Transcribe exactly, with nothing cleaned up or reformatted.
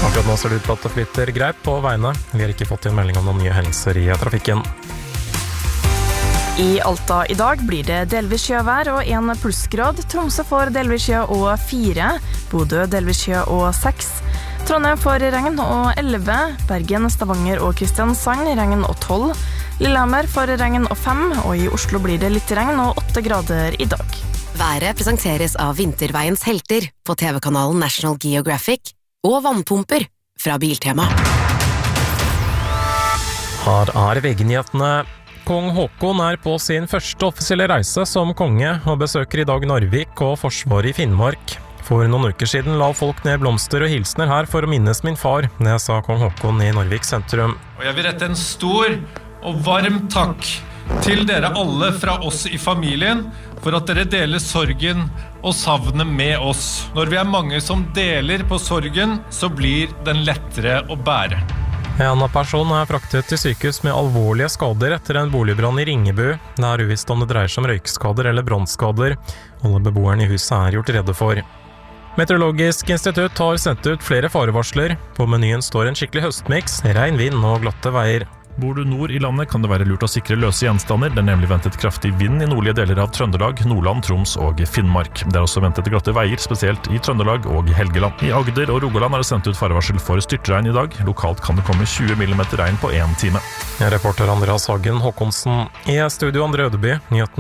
Akkurat nå ser det ut til at det flytter greit på veiene. Vi har ikke fått en melding om noen nye hendelser i trafikken. I Alta i dag blir det delvis sjøvær og en plussgrad. Tromsø får delvis sjø og fire. Bodø delvis sjø og seks. Trondheim får regn og elleve. Bergen, Stavanger og Kristiansand regn og tolv. Lillehammer får regn og fem. Og i Oslo blir det litt regn og åtte grader i dag. Været presenteres av Vinterveiens helter på T V-kanalen National Geographic og vannpumper fra Biltema. Her er V G-nyhetene. Kong Håkon er på sin første offisielle reise som konge og besøker i dag Narvik og Forsvaret i Finnmark. For noen uker siden la folk ned blomster og hilsner her for å minnes min far, det sa kong Håkon i Narvik sentrum. Og jeg vil rette en stor og varm takk til dere alle fra oss i familien for at dere deler sorgen og savnet med oss. Når vi er mange som deler på sorgen, så blir den lettere å bære. En person er fraktet til sykehus med alvorlige skader etter en boligbrann i Ringebu. Det er uvisst om det dreier seg om røykskader eller brannskader. Alle beboerne i huset er gjort redde for. Meteorologisk institutt har sendt ut flere farevarsler. På menyen står en skikkelig høstmix, regn, vind og glatte veier. Bor du nord i landet kan det være lurt å sikre løse gjenstander. Det er nemlig ventet kraftig vind i nordlige deler av Trøndelag, Nordland, Troms og Finnmark. Det er også ventet glatte veier, spesielt i Trøndelag og Helgeland. I Agder og Rogaland er det sendt ut farevarsel for styrtregn i dag. Lokalt kan det komme tjue millimeter regn på en time. Reporter Andreas Hagen Håkonsen. I studio Andre Ødeby, nyheten.